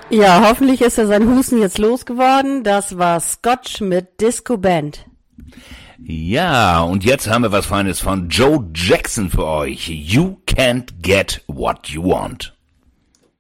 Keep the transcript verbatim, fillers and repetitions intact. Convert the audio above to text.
Ja, hoffentlich ist er sein Husten jetzt losgeworden. Das war Scotch mit Disco Band. Ja, und jetzt haben wir was Feines von Joe Jackson für euch. You can't get what you want.